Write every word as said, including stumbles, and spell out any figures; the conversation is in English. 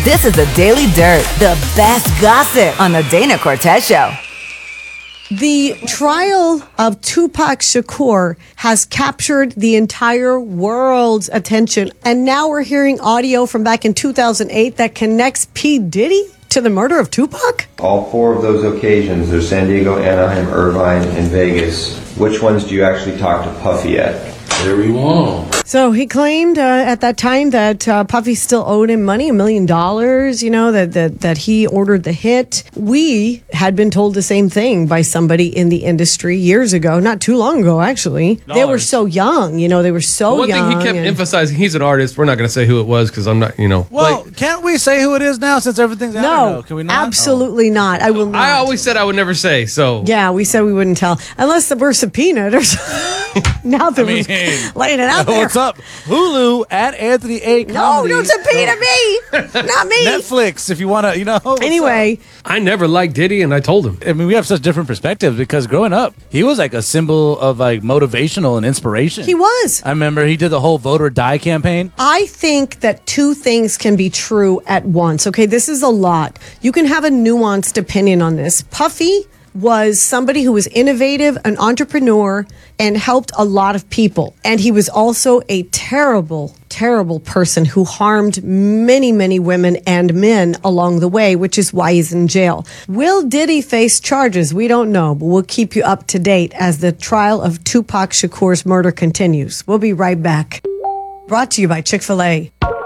This is the Daily Dirt, the best gossip on the Dana Cortez Show. The trial of Tupac Shakur has captured the entire world's attention. And now we're hearing audio from back in two thousand eight that connects P. Diddy to the murder of Tupac? All four of those occasions, there's San Diego, Anaheim, Irvine, and Vegas. Which ones do you actually talk to Puffy at? There we won't. So he claimed uh, at that time that uh, Puffy still owed him money, a million dollars, you know, that, that that he ordered the hit. We had been told the same thing by somebody in the industry years ago, not too long ago, actually. Dollars. They were so young, you know, they were so One young. thing he kept and- emphasizing, he's an artist. We're not going to say who it was because I'm not, you know. Well, like, can't we say who it is now since everything's out? No, Can we not? absolutely not. I will not. I always said I would never say, so. Yeah, we said we wouldn't tell unless we're subpoenaed or something. Now that I mean, we're laying it out there. What's up? Hulu at Anthony A. No, Comedy. don't subpoena me. Not me. Netflix, if you want to, you know. what's Anyway, I never liked Diddy, and I told him. up? I mean, we have such different perspectives because growing up, he was like a symbol of like motivational and inspiration. he was. I remember he did the whole vote or die campaign. I think that two things can be true at once. Okay, this is a lot. You can have a nuanced opinion on this. Puffy was somebody who was innovative, an entrepreneur, and helped a lot of people. And he was also a terrible, terrible person who harmed many, many women and men along the way, which is why he's in jail. Will Diddy face charges? We don't know, but we'll keep you up to date as the trial of Tupac Shakur's murder continues. We'll be right back. Brought to you by Chick-fil-A.